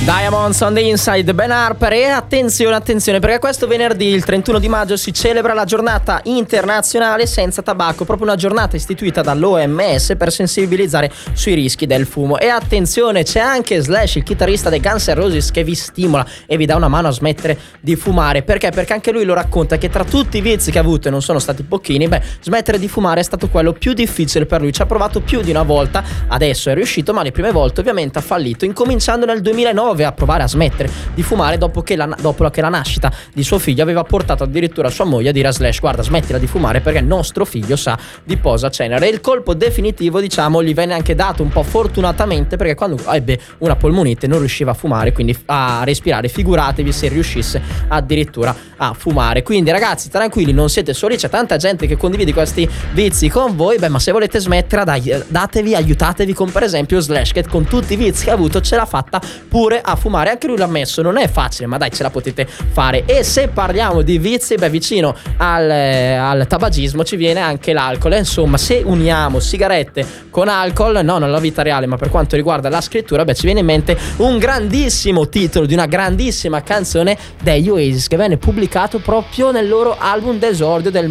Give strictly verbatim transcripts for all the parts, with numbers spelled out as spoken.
Diamonds on the Inside, Ben Harper. E attenzione, attenzione, perché questo venerdì, il trentuno di maggio, si celebra la giornata internazionale senza tabacco, proprio una giornata istituita dall'O M S per sensibilizzare sui rischi del fumo. E attenzione, c'è anche Slash, il chitarrista dei Guns N' Roses, che vi stimola e vi dà una mano a smettere di fumare. Perché? Perché anche lui lo racconta che tra tutti i vizi che ha avuto, e non sono stati pochini, beh, smettere di fumare è stato quello più difficile per lui. Ci ha provato più di una volta, adesso è riuscito, ma le prime volte ovviamente ha fallito, incominciando nel duemilanove a provare a smettere di fumare dopo che, la, dopo che la nascita di suo figlio aveva portato addirittura sua moglie a dire a Slash: guarda, smettila di fumare perché nostro figlio sa di posa cenere. E il colpo definitivo, diciamo, gli venne anche dato un po' fortunatamente, perché quando ebbe una polmonite non riusciva a fumare, quindi a respirare, figuratevi se riuscisse addirittura a fumare. Quindi ragazzi, tranquilli, non siete soli, c'è tanta gente che condivide questi vizi con voi. Beh, ma se volete smettere, dai, datevi, aiutatevi con per esempio Slash, che con tutti i vizi che ha avuto ce l'ha fatta pure a fumare. Anche lui l'ha ammesso, non è facile, ma dai, ce la potete fare. E se parliamo di vizi, beh, vicino al, eh, al tabagismo ci viene anche l'alcol. E insomma, se uniamo sigarette con alcol, no, non la vita reale, ma per quanto riguarda la scrittura, beh, ci viene in mente un grandissimo titolo di una grandissima canzone degli Oasis, che venne pubblicato proprio nel loro album d'esordio del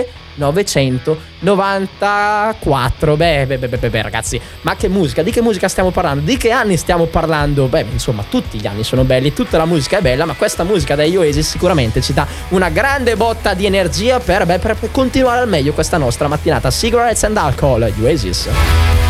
millenovecentonovantaquattro. Beh, beh, beh, beh, beh, ragazzi, ma che musica, di che musica stiamo parlando? Di che anni stiamo parlando? Beh, insomma, tutti gli anni sono belli, tutta la musica è bella, ma questa musica degli Oasis sicuramente ci dà una grande botta di energia per, beh, per continuare al meglio questa nostra mattinata. Cigarettes and Alcohol, gli Oasis.